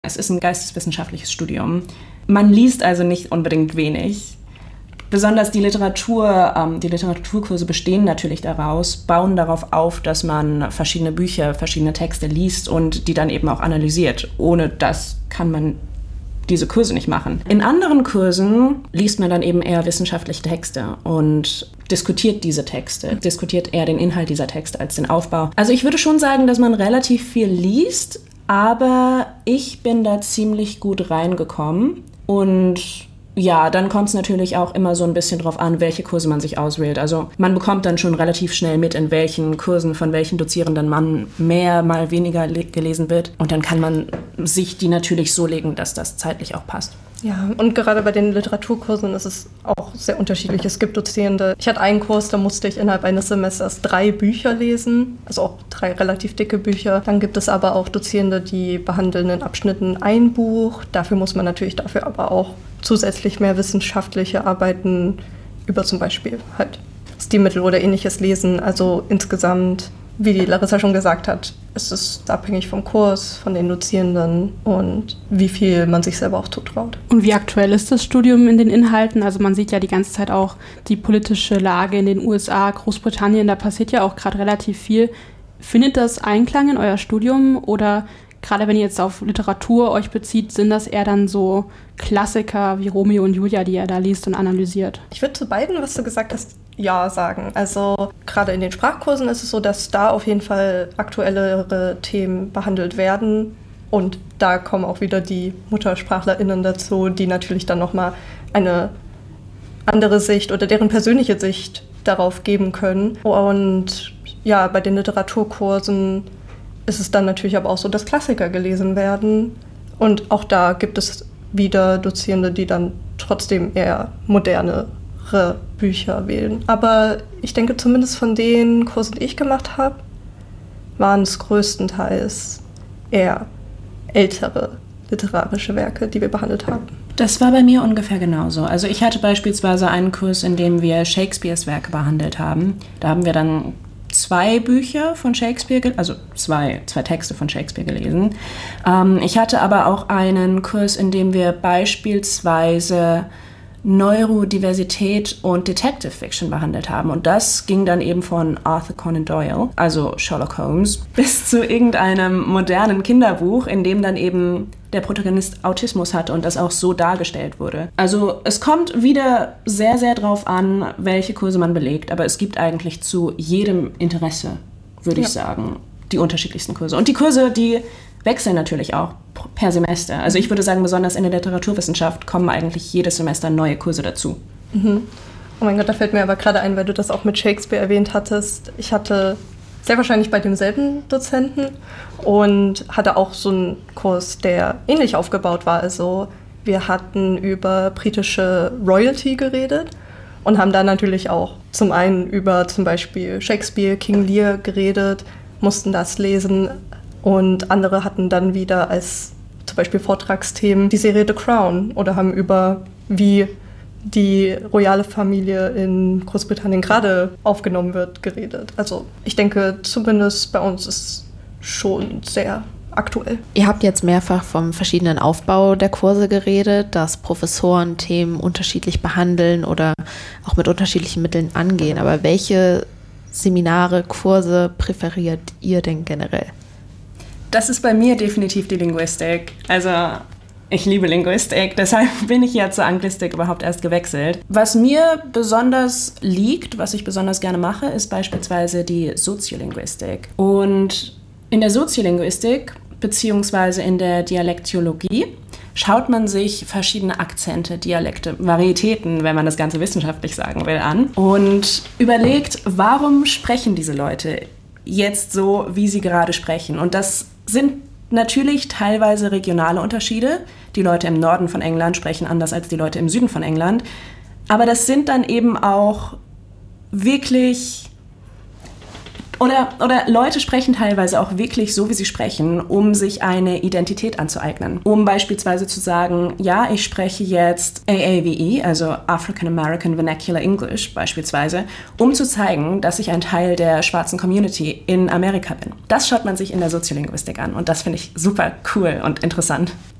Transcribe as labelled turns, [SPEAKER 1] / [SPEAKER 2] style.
[SPEAKER 1] Es ist ein geisteswissenschaftliches Studium. Man liest also nicht unbedingt wenig. Besonders die Literaturkurse bestehen natürlich daraus, bauen darauf auf, dass man verschiedene Bücher, verschiedene Texte liest und die dann eben auch analysiert. Ohne das kann man diese Kurse nicht machen. In anderen Kursen liest man dann eben eher wissenschaftliche Texte und diskutiert diese Texte, diskutiert eher den Inhalt dieser Texte als den Aufbau. Also ich würde schon sagen, dass man relativ viel liest, aber ich bin da ziemlich gut reingekommen und ja, dann kommt es natürlich auch immer so ein bisschen drauf an, welche Kurse man sich auswählt. Also man bekommt dann schon relativ schnell mit, in welchen Kursen von welchen Dozierenden man mehr, mal weniger gelesen wird. Und dann kann man sich die natürlich so legen, dass das zeitlich auch passt.
[SPEAKER 2] Ja, und gerade bei den Literaturkursen ist es auch sehr unterschiedlich. Es gibt Dozierende. Ich hatte einen Kurs, da musste ich innerhalb eines Semesters 3 Bücher lesen, also auch 3 relativ dicke Bücher. Dann gibt es aber auch Dozierende, die behandeln in Abschnitten ein Buch. Dafür muss man natürlich aber auch zusätzlich mehr wissenschaftliche Arbeiten über zum Beispiel halt Stilmittel oder ähnliches lesen. Also insgesamt, wie die Larissa schon gesagt hat, ist es abhängig vom Kurs, von den Dozierenden und wie viel man sich selber auch zutraut.
[SPEAKER 3] Und wie aktuell ist das Studium in den Inhalten? Also man sieht ja die ganze Zeit auch die politische Lage in den USA, Großbritannien, da passiert ja auch gerade relativ viel. Findet das Einklang in euer Studium oder gerade wenn ihr jetzt auf Literatur euch bezieht, sind das eher dann so Klassiker wie Romeo und Julia, die ihr da liest und analysiert? Ich würde zu beiden, was du gesagt hast, ja sagen. Also gerade in den Sprachkursen ist es so, dass da auf jeden Fall aktuellere Themen behandelt werden. Und da kommen auch wieder die MuttersprachlerInnen dazu, die natürlich dann nochmal eine andere Sicht oder deren persönliche Sicht darauf geben können. Und ja, bei den Literaturkursen ist es dann natürlich aber auch so, dass Klassiker gelesen werden. Und auch da gibt es wieder Dozierende, die dann trotzdem eher modernere Bücher wählen. Aber ich denke, zumindest von den Kursen, die ich gemacht habe, waren es größtenteils eher ältere literarische Werke, die wir behandelt haben.
[SPEAKER 1] Das war bei mir ungefähr genauso. Also ich hatte beispielsweise einen Kurs, in dem wir Shakespeares Werke behandelt haben. Da haben wir dann 2 Bücher von Shakespeare, also zwei Texte von Shakespeare gelesen. Ich hatte aber auch einen Kurs, in dem wir beispielsweise Neurodiversität und Detective Fiction behandelt haben. Und das ging dann eben von Arthur Conan Doyle, also Sherlock Holmes, bis zu irgendeinem modernen Kinderbuch, in dem dann eben der Protagonist Autismus hatte und das auch so dargestellt wurde. Also es kommt wieder sehr, sehr drauf an, welche Kurse man belegt, aber es gibt eigentlich zu jedem Interesse, würde ich sagen, die unterschiedlichsten Kurse. Und die Kurse, die wechseln natürlich auch per Semester. Also ich würde sagen, besonders in der Literaturwissenschaft kommen eigentlich jedes Semester neue Kurse dazu.
[SPEAKER 2] Mhm. Oh mein Gott, da fällt mir aber gerade ein, weil du das auch mit Shakespeare erwähnt hattest. Ich hatte sehr wahrscheinlich bei demselben Dozenten und hatte auch so einen Kurs, der ähnlich aufgebaut war. Also wir hatten über britische Royalty geredet und haben da natürlich auch zum einen über zum Beispiel Shakespeare, King Lear geredet, mussten das lesen. Und andere hatten dann wieder als zum Beispiel Vortragsthemen die Serie The Crown oder haben über, wie die royale Familie in Großbritannien gerade aufgenommen wird, geredet. Also ich denke, zumindest bei uns ist es schon sehr aktuell.
[SPEAKER 4] Ihr habt jetzt mehrfach vom verschiedenen Aufbau der Kurse geredet, dass Professoren Themen unterschiedlich behandeln oder auch mit unterschiedlichen Mitteln angehen. Aber welche Seminare, Kurse präferiert ihr denn generell?
[SPEAKER 1] Das ist bei mir definitiv die Linguistik. Also ich liebe Linguistik, deshalb bin ich ja zur Anglistik überhaupt erst gewechselt. Was mir besonders liegt, was ich besonders gerne mache, ist beispielsweise die Soziolinguistik. Und in der Soziolinguistik beziehungsweise in der Dialektiologie schaut man sich verschiedene Akzente, Dialekte, Varietäten, wenn man das Ganze wissenschaftlich sagen will, an und überlegt, warum sprechen diese Leute jetzt so, wie sie gerade sprechen. Und das sind natürlich teilweise regionale Unterschiede. Die Leute im Norden von England sprechen anders als die Leute im Süden von England. Aber das sind dann eben auch wirklich... Oder Leute sprechen teilweise auch wirklich so, wie sie sprechen, um sich eine Identität anzueignen. Um beispielsweise zu sagen, ja, ich spreche jetzt AAVE, also African American Vernacular English beispielsweise, um zu zeigen, dass ich ein Teil der schwarzen Community in Amerika bin. Das schaut man sich in der Soziolinguistik an und das finde ich super cool und interessant.